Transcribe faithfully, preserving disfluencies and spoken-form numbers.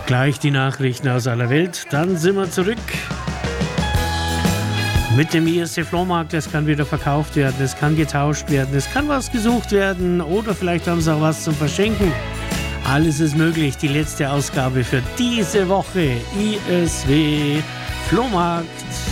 Gleich die Nachrichten aus aller Welt, dann sind wir zurück mit dem I S C Flohmarkt. Es kann wieder verkauft werden, es kann getauscht werden, es kann was gesucht werden oder vielleicht haben sie auch was zum Verschenken. Alles ist möglich. Die letzte Ausgabe für diese Woche I S W Flohmarkt.